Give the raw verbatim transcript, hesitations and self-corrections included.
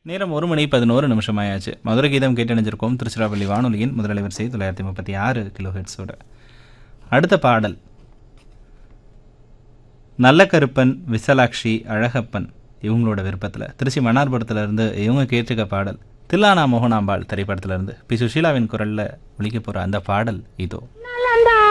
நேரம் ஒரு மணி பதினோரு நிமிஷம் ஆயாச்சு. மதுரை கீதம் கேட்டணிஞ்சிருக்கோம் திருச்சிராப்பள்ளி வானொலியின் முதல் வரிசை தொள்ளாயிரத்தி முப்பத்தி ஆறு கிலோ ஹெட்ஸோட. அடுத்த பாடல் நல்ல கருப்பன், விசலாட்சி, அழகப்பன் இவங்களோட விருப்பத்தில் திருச்சி மன்னார்புரத்துல இருந்து இவங்க கேட்டிருக்க பாடல் தில்லானா மோகனாம்பாள் திரைப்படத்திலிருந்து பி சுஷீலாவின் குரலில் ஒலிக்க போகிற அந்த பாடல் இதோ.